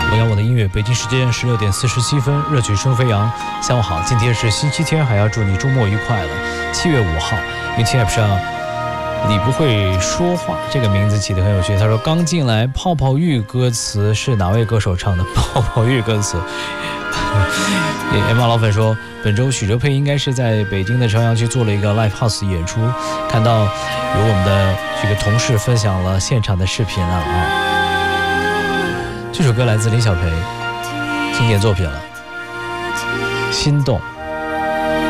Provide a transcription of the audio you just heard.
我要我的音乐，北京时间16点47分，热曲声飞扬。下午好，今天是星期天，还要祝你周末愉快了。7月5号，因为 App 上你不会说话这个名字起得很有趣。他说刚进来，泡泡浴歌词是哪位歌手唱的？泡泡浴歌词。马老粉说，本周许哲佩应该是在北京的朝阳区做了一个 live house 演出，看到有我们的这个同事分享了现场的视频了啊。这首歌来自林小培，经典作品了，心动。